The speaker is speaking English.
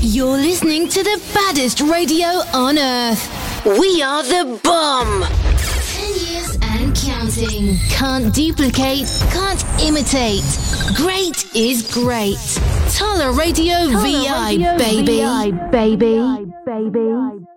You're listening to the baddest radio on earth. We are the bomb. 10 years and counting. Can't duplicate, can't imitate. Great is great. Tola Radio VI, baby.